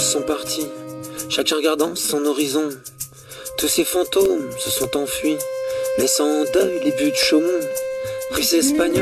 sont partis, chacun regardant son horizon. Tous ces fantômes se sont enfuis, laissant en deuil les buts de Chaumont, Russes espagnols.